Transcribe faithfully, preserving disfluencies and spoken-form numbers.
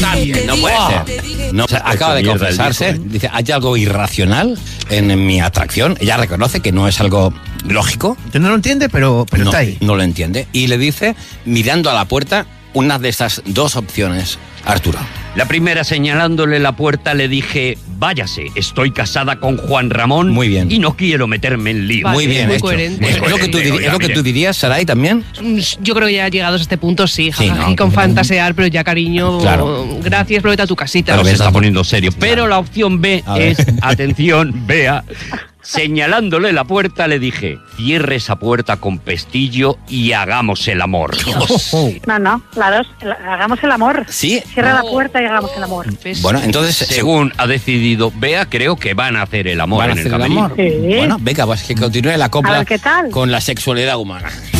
nadie. No puede Oh. ser. No, o sea, acaba de mierda el confesarse, viejo, ¿eh? dice, hay algo irracional en, en mi atracción. Ella reconoce que no es algo lógico. Usted no lo entiende, pero, pero no, está ahí. no lo entiende. Y le dice, mirando a la puerta, una de estas dos opciones, Arturo. La primera, señalándole la puerta, le dije, váyase, estoy casada con Juan Ramón. Muy bien. Y no quiero meterme en lío. Vale, Muy bien muy hecho. coherente. Es, es lo que tú, diri- Oiga, es lo que mire. tú dirías, Saray, también. Yo creo que ya llegados a este punto, sí, Sí, jajaja, ¿no? y con fantasear, pero ya, cariño, Claro. gracias, pero vete a tu casita. Claro, Se que está está- poniendo serio. Pero la opción B A ver. es, atención, vea, señalándole la puerta le dije, cierre esa puerta con pestillo y hagamos el amor. No, no, la dos, la- hagamos el amor. Sí. Cierra la puerta y hagamos el amor. ¿Ves? Bueno, entonces, Según ha decidido Bea, creo que van a hacer el amor van a en hacer el el camerino. amor. Sí. Bueno, venga, pues que continúe la A copla ver, ¿qué tal? con la sexualidad humana.